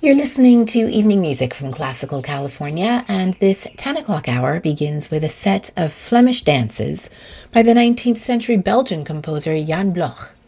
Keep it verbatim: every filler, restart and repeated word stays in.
You're listening to evening music from Classical California, and this ten o'clock hour begins with a set of Flemish dances by the nineteenth century Belgian composer Jan Bloch.